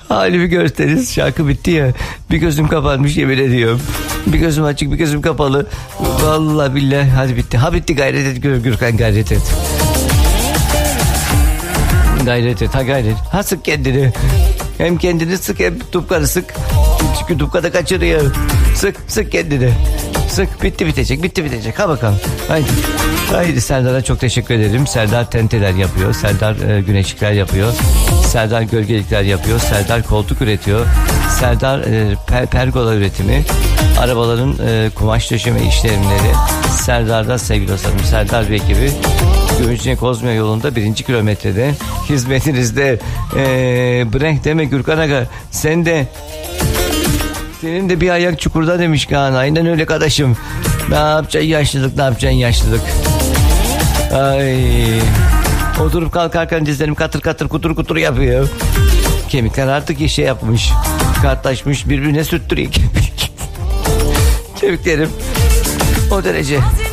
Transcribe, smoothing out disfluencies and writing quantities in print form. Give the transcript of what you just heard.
Halimi görseniz, şarkı bitti ya. Bir gözüm kapanmış, yemin ediyorum. Bir gözüm açık, bir gözüm kapalı. Vallahi billahi, hadi bitti. Ha bitti, gayret et Gürkan, gayret et. Gayret et, ha gayret. Ha sık kendini. Hem kendini sık hem Tupkan'ı sık. Çünkü Tupkan'ı kaçırıyor. Sık kendini. Sık, bitti bitecek. Ha bakalım. Haydi Serdar'a çok teşekkür ederim. Serdar tenteler yapıyor. Serdar güneşlikler yapıyor. Serdar gölgelikler yapıyor. Serdar koltuk üretiyor. Serdar pergola üretimi. Arabaların kumaş döşeme işlemleri. Serdar'da sevgili dostlarım. Serdar ve ekibi Gümüşhane Kozmya yolunda 1. kilometrede hizmetinizde. Bırak deme Gürkan Aga. Senin de bir ayak çukurda demiş Kaan. Aynen öyle kardeşim. Ne yapacaksın yaşlılık. Ay. Oturup kalkarken dizlerim katır katır kutur yapıyor. Kemikler artık şey yapmış. Katlaşmış, birbirine sürttürüyor. Kemiklerim o derece.